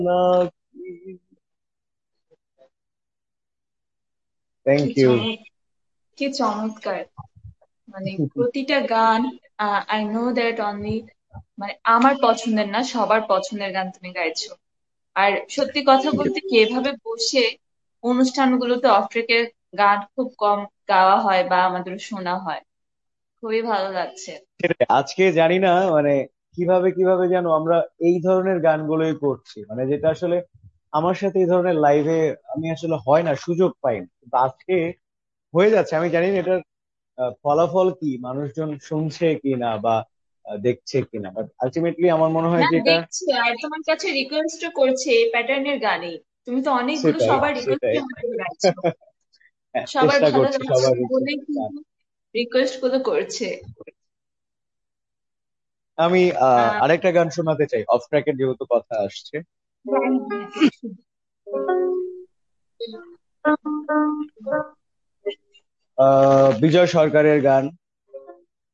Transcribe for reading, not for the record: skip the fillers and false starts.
কি thank you. কি চমৎকার! মানে প্রতিটা গান, আই নো দ্যাট অনলি, মানে আমার পছন্দের না, সবার পছন্দের গান তুমি গাইছো। আর সত্যি কথা বলতে কি, এভাবে বসে অনুষ্ঠানগুলোতে অফ ট্রেকের গান খুব কম গাওয়া হয় বা আমাদের শোনা হয়। খুবই ভালো লাগছে। সেটাই, আজকে জানি না মানে কিভাবে কিভাবে যেন আমরা এই ধরনের গানগুলোই করছি, মানে যেটা আসলে আমার সাথে এই ধরনের লাইভে আমি আসলে হয় না, সুযোগ পাই না, কিন্তু আজকে হয়ে যাচ্ছে। আমি জানি না এটার ফলাফল কি, মানুষজন শুনছে কি না বা দেখছে কিনা, বাট আলটিমেটলি আমার মনে হয় না, যে এটা দেখছি, আর তোমার কাছে রিকোয়েস্টও করছে এই প্যাটার্নের গানই। তুমি তো অনেকগুলো সেটাই সবার রিকোয়েস্ট সেটাই আমাকে গাইছো। হ্যাঁ, সবার চেষ্টা ভালো করছি লাগছে সবার বলেই কিন্তু রিকোয়েস্ট গুলো করছে। আমি আহ আরেকটা গান শোনাতে চাই, অফ ট্র্যাকের যেহেতু কথা আসছে। হ্যাঁ, হ্যাঁ, বিজয় সরকারের গান,